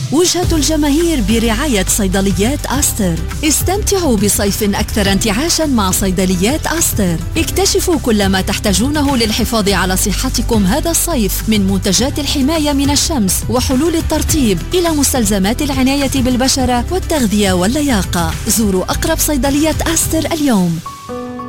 وجهة الجماهير برعاية صيدليات أستر. استمتعوا بصيف أكثر انتعاشا مع صيدليات أستر. اكتشفوا كل ما تحتاجونه للحفاظ على صحتكم هذا الصيف، من منتجات الحماية من الشمس وحلول الترطيب إلى مستلزمات العناية بالبشرة والتغذية واللياقة. زوروا أقرب صيدلية أستر اليوم.